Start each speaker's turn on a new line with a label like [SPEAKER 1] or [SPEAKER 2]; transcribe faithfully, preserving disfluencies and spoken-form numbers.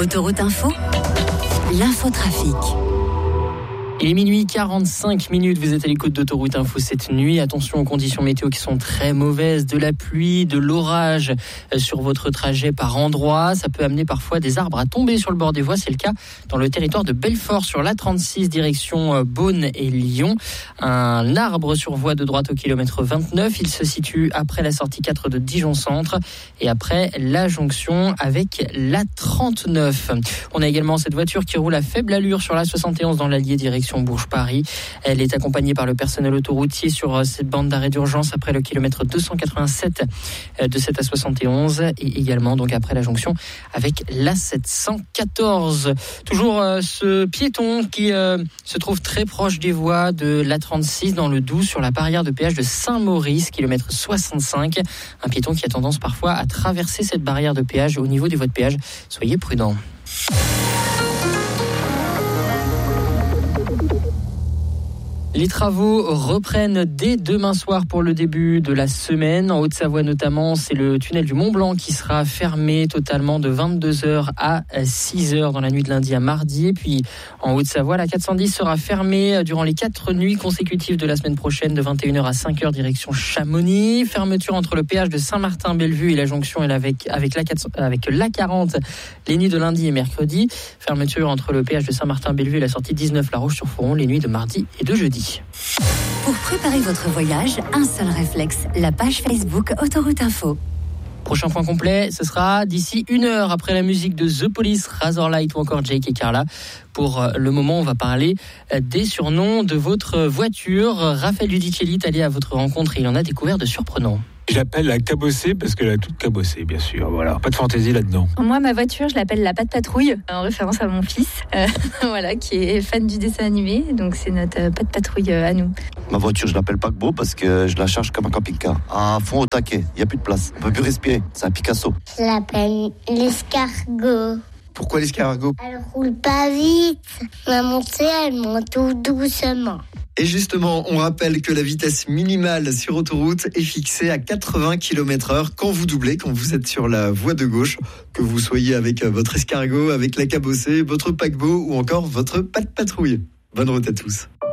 [SPEAKER 1] Autoroute Info, l'infotrafic.
[SPEAKER 2] Il est minuit quarante-cinq minutes, vous êtes à l'écoute d'Autoroute Info cette nuit. Attention aux conditions météo qui sont très mauvaises, de la pluie, de l'orage sur votre trajet par endroits. Ça peut amener parfois des arbres à tomber sur le bord des voies. C'est le cas dans le territoire de Belfort sur l'A trente-six direction Beaune et Lyon. Un arbre sur voie de droite au kilomètre vingt-neuf. Il se situe après la sortie quatre de Dijon Centre et après la jonction avec l'A trente-neuf. On a également cette voiture qui roule à faible allure sur l'A soixante et onze dans l'Allier direction Bourges-Paris. Elle est accompagnée par le personnel autoroutier sur cette bande d'arrêt d'urgence après le kilomètre deux cent quatre-vingt-sept de cette A soixante et onze et également donc après la jonction avec l'A sept cent quatorze. Toujours euh, ce piéton qui euh, se trouve très proche des voies de l'A trente-six dans le Doubs sur la barrière de péage de Saint-Maurice, kilomètre soixante-cinq. Un piéton qui a tendance parfois à traverser cette barrière de péage au niveau des voies de péage. Soyez prudents. Les travaux reprennent dès demain soir pour le début de la semaine. En Haute-Savoie notamment, c'est le tunnel du Mont-Blanc qui sera fermé totalement de vingt-deux heures à six heures dans la nuit de lundi à mardi. Et puis en Haute-Savoie, la quatre cent dix sera fermée durant les quatre nuits consécutives de la semaine prochaine de vingt et une heures à cinq heures direction Chamonix. Fermeture entre le péage de Saint-Martin-Bellevue et la jonction avec, avec, la quatre cents, avec l'A quarante les nuits de lundi et mercredi. Fermeture entre le péage de Saint-Martin-Bellevue et la sortie dix-neuf La Roche-sur-Foron les nuits de mardi et de jeudi.
[SPEAKER 1] Pour préparer votre voyage, un seul réflexe, la page Facebook Autoroute Info.
[SPEAKER 2] Prochain point complet, ce sera d'ici une heure après la musique de The Police, Razorlight ou encore Jake et Carla. Pour le moment, on va parler des surnoms de votre voiture. Raphaël Udicelli est allé à votre rencontre et il en a découvert de surprenants.
[SPEAKER 3] Je l'appelle la cabossée parce qu'elle a toute cabossée, bien sûr. Voilà, pas de fantaisie là-dedans.
[SPEAKER 4] Moi, ma voiture, je l'appelle la Patte Patrouille, en référence à mon fils, euh, voilà, qui est fan du dessin animé. Donc, c'est notre euh, Patte Patrouille euh, à nous.
[SPEAKER 5] Ma voiture, je l'appelle paquebot parce que je la charge comme un camping-car. À fond au taquet, il n'y a plus de place. On peut plus respirer. C'est un Picasso.
[SPEAKER 6] Je l'appelle l'escargot.
[SPEAKER 5] Pourquoi l'escargot ?
[SPEAKER 6] Elle roule pas vite. La montée, elle monte tout doucement.
[SPEAKER 7] Et justement, on rappelle que la vitesse minimale sur autoroute est fixée à quatre-vingts kilomètres heure quand vous doublez, quand vous êtes sur la voie de gauche, que vous soyez avec votre escargot, avec la cabossée, votre paquebot ou encore votre Patte Patrouille. Bonne route à tous.